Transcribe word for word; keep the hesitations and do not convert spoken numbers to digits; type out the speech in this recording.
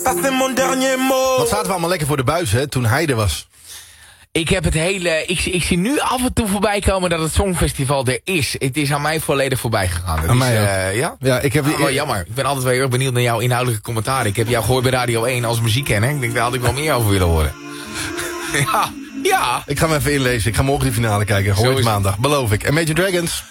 Wat zaten we allemaal lekker voor de buis, hè, toen hij er was. Ik heb het hele... Ik, ik zie nu af en toe voorbij komen dat het Songfestival er is. Het is aan mij volledig voorbij gegaan. Aan is, mij ook. Uh, ja? Ja, ik heb... Ah, wel jammer. Ik ben altijd wel heel erg benieuwd naar jouw inhoudelijke commentaar. Ik heb jou gehoord bij Radio één als muziekkenner. Ik denk, daar had ik wel meer over willen horen. ja, ja. Ik ga hem even inlezen. Ik ga morgen de finale kijken. Hoor je het maandag, beloof ik. En Imagine Dragons.